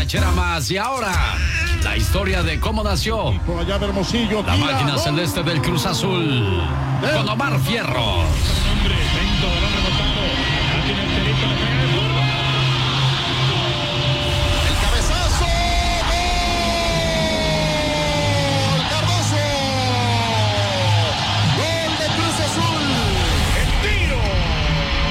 borrachera más. Y ahora, la historia de cómo nació Por allá de Hermosillo. la máquina celeste del Cruz Azul, con Omar Fierros. Centro del hombre montado. Ya tiene el pelito de